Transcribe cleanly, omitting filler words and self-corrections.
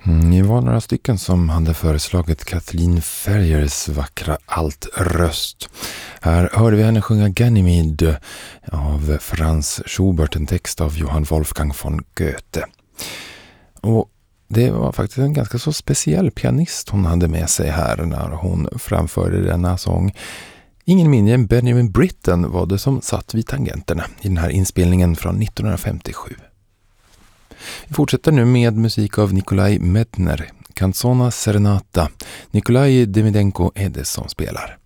Ni var några stycken som hade föreslagit Kathleen Ferriers vackra altröst. Här hörde vi henne sjunga Ganymede av Franz Schubert, en text av Johann Wolfgang von Goethe. Och det var faktiskt en ganska så speciell pianist hon hade med sig här när hon framförde denna sång. Ingen mindre än Benjamin Britten var det som satt vid tangenterna i den här inspelningen från 1957. Vi fortsätter nu med musik av Nikolaj Medtner, Canzona Serenata. Nikolaj Demidenko är det som spelar.